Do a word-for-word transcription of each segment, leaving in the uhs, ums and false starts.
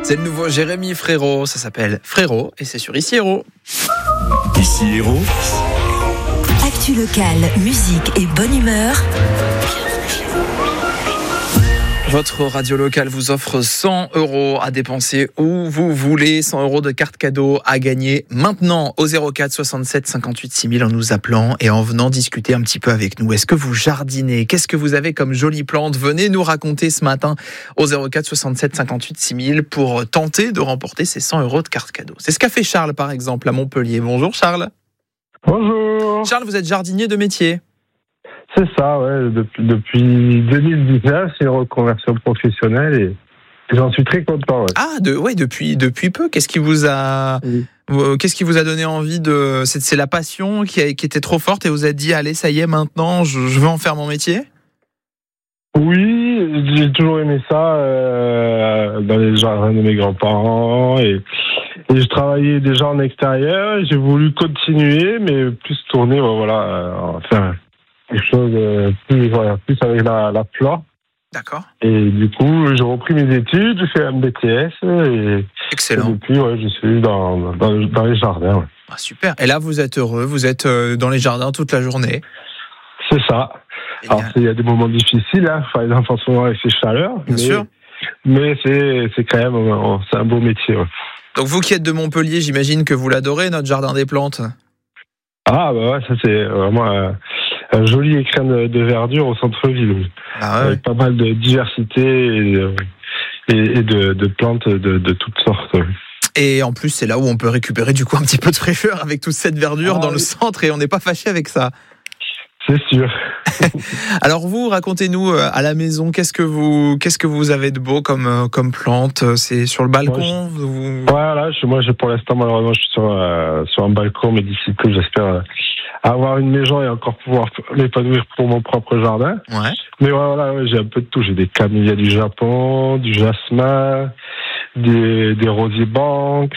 C'est le nouveau Jérémy Frérot, ça s'appelle Frérot et c'est sur Ici Héros. Ici Héros. Actu locale, musique et bonne humeur. Votre radio locale vous offre cent euros à dépenser où vous voulez, cent euros de carte cadeau à gagner maintenant au zéro quatre soixante-sept cinquante-huit six mille en nous appelant et en venant discuter un petit peu avec nous. Est-ce que vous jardinez ? Qu'est-ce que vous avez comme jolie plante ? Venez nous raconter ce matin au zéro quatre soixante-sept cinquante-huit six mille pour tenter de remporter ces cent euros de carte cadeau. C'est ce qu'a fait Charles par exemple à Montpellier. Bonjour Charles. Bonjour. Charles, vous êtes jardinier de métier ? C'est ça, ouais. Depuis, depuis deux mille dix-neuf, c'est une reconversion professionnelle et j'en suis très content. Ouais. Ah, de, ouais, depuis, depuis peu. Qu'est-ce qui vous a, Oui. qu'est-ce qui vous a donné envie de, c'est, c'est la passion qui, a, qui était trop forte et vous a dit, allez, ça y est, maintenant, je, je veux en faire mon métier ? Oui, j'ai toujours aimé ça euh, dans les jardins de mes grands-parents et, et je travaillais déjà en extérieur. J'ai voulu continuer, mais plus tourner, voilà, euh, enfin. Quelque chose euh, plus, voilà, plus avec la, la flore. D'accord. Et du coup, j'ai repris mes études, j'ai fait un B T S et, Excellent. et depuis, ouais, je suis dans, dans, dans les jardins. Ouais. Ah, super. Et là, vous êtes heureux, vous êtes euh, dans les jardins toute la journée. C'est ça. Génial. Alors, il y a des moments difficiles, hein. Enfin, les enfants sont avec ces chaleurs. Bien mais, sûr. Mais c'est, c'est quand même, euh, c'est un beau métier. Ouais. Donc, vous qui êtes de Montpellier, j'imagine que vous l'adorez, notre jardin des plantes. Ah, bah ouais, ça c'est vraiment un, un joli écrin de, de verdure au centre-ville. Ah ouais. Avec pas mal de diversité et, et, et de, de plantes de, de toutes sortes. Et en plus, c'est là où on peut récupérer du coup un petit peu de fraîcheur avec toute cette verdure Ah, dans oui. le centre et on n'est pas fâché avec ça. C'est sûr. Alors vous, racontez-nous euh, à la maison, qu'est-ce que vous, qu'est-ce que vous avez de beau comme euh, comme plante ? C'est sur le balcon ? Moi, vous... Voilà, je, moi, je, pour l'instant, malheureusement, je suis sur, euh, sur un balcon, mais d'ici peu, j'espère euh, avoir une maison et encore pouvoir m'épanouir pour mon propre jardin. Ouais. Mais voilà, ouais, j'ai un peu de tout. J'ai des camélias du Japon, du jasmin, des, des rosiers Banks,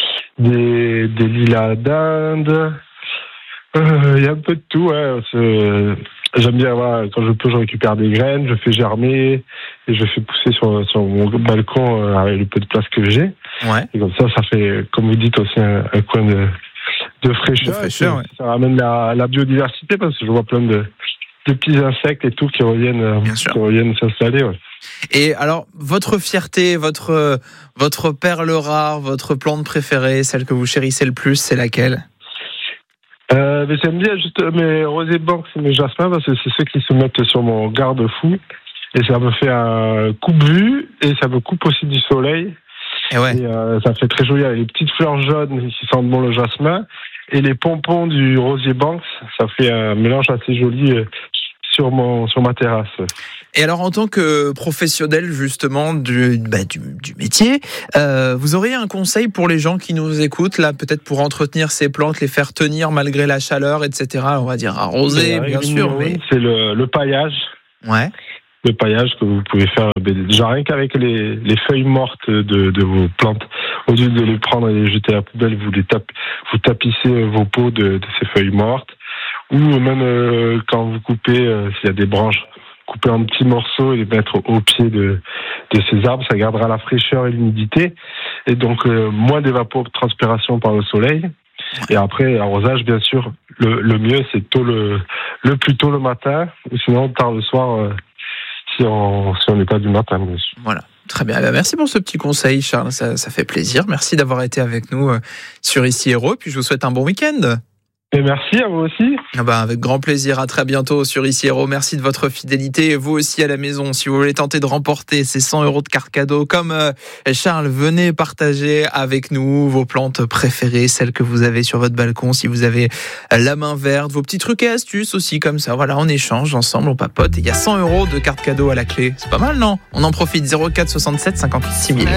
des, des lilas d'Inde. Il euh, y a un peu de tout. Ouais. C'est, j'aime bien, voilà, quand je peux, je récupère des graines, je fais germer et je fais pousser sur, sur mon balcon euh, avec le peu de place que j'ai. Ouais. Et comme ça, ça fait, comme vous dites, aussi un, un coin de, de fraîcheur. De fraîcheur, ça, ouais. ça ramène la, la biodiversité parce que je vois plein de, de petits insectes et tout qui reviennent, Bien sûr. qui reviennent s'installer. Ouais. Et alors, votre fierté, votre votre perle rare, votre plante préférée, celle que vous chérissez le plus, c'est laquelle ? Euh, mais j'aime bien juste mes rosiers Banks et mes jasmins parce que c'est ceux qui se mettent sur mon garde-fou et ça me fait un coupe-vue et ça me coupe aussi du soleil. Et ouais. Et euh, ça fait très joli avec les petites fleurs jaunes qui sentent bon le jasmin et les pompons du rosier Banks, ça fait un mélange assez joli euh, sur mon sur ma terrasse. Et alors, en tant que professionnel justement du bah, du, du métier, euh, vous auriez un conseil pour les gens qui nous écoutent là, peut-être pour entretenir ces plantes, les faire tenir malgré la chaleur, et cetera. On va dire arroser, bien sûr, mais c'est le, le paillage. ouais. Le paillage que vous pouvez faire, déjà rien qu'avec les, les feuilles mortes de, de vos plantes, au lieu de les prendre et les jeter à la poubelle, vous les tapez, vous tapissez vos pots de, de ces feuilles mortes, ou même euh, quand vous coupez, euh, s'il y a des branches, couper en petits morceaux et les mettre au pied de, de ces arbres, ça gardera la fraîcheur et l'humidité, et donc euh, moins d'évapotranspiration par le soleil. Et après, arrosage, bien sûr, le, le mieux, c'est tôt le, le plus tôt le matin, ou sinon tard le soir, euh, si on si on n'est pas du matin, bien sûr. Voilà. Très bien. Merci pour ce petit conseil, Charles. Ça, ça fait plaisir. Merci d'avoir été avec nous sur Ici Héros. Puis je vous souhaite un bon week-end. Et merci à vous aussi. Ah bah avec grand plaisir, à très bientôt sur Ici Héros. Merci de votre fidélité et vous aussi à la maison. Si vous voulez tenter de remporter ces cent euros de carte cadeau comme euh, Charles, venez partager avec nous vos plantes préférées, celles que vous avez sur votre balcon, si vous avez la main verte, vos petits trucs et astuces aussi comme ça. Voilà, on échange ensemble, on papote et il y a cent euros de carte cadeau à la clé. C'est pas mal, non ? On en profite. zéro quatre soixante-sept cinquante-huit six mille.